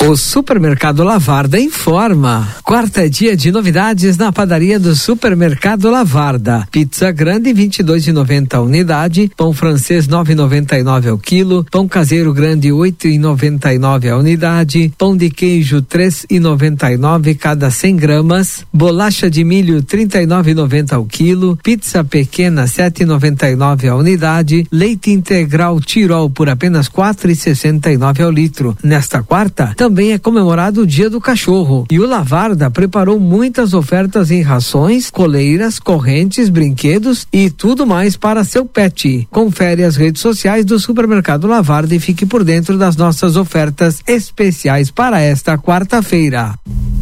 O Supermercado Lavarda informa. Quarta é dia de novidades na padaria do Supermercado Lavarda. Pizza grande 22,90 a unidade, pão francês 9,99 ao quilo, pão caseiro grande 8,99 a unidade, pão de queijo 3,99 cada 100 gramas, bolacha de milho 39,90 ao quilo, pizza pequena 7,99 a unidade, leite integral Tirol por apenas 4,69 ao litro. Nesta quarta também é comemorado o Dia do Cachorro e o Lavarda preparou muitas ofertas em rações, coleiras, correntes, brinquedos e tudo mais para seu pet. Confere as redes sociais do Supermercado Lavarda e fique por dentro das nossas ofertas especiais para esta quarta-feira.